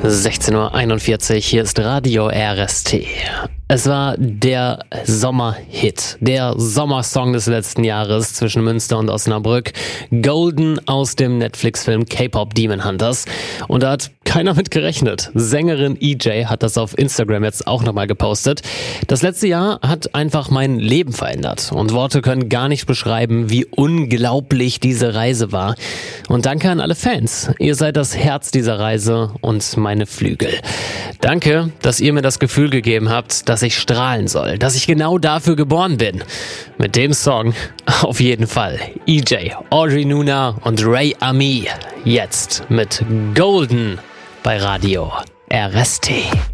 16:41 Uhr, hier ist Radio RST. Es war der Sommerhit, der Sommersong des letzten Jahres zwischen Münster und Osnabrück. Golden aus dem Netflix-Film K-Pop Demon Hunters. Und da hat keiner mit gerechnet. Sängerin EJ hat das auf Instagram jetzt auch nochmal gepostet. Das letzte Jahr hat einfach mein Leben verändert. Und Worte können gar nicht beschreiben, wie unglaublich diese Reise war. Und danke an alle Fans. Ihr seid das Herz dieser Reise und meine Flügel. Danke, dass ihr mir das Gefühl gegeben habt, dass ich strahlen soll, dass ich genau dafür geboren bin. Mit dem Song auf jeden Fall. EJ, Audrey Nuna und Ray Ami. Jetzt mit Golden bei Radio RST.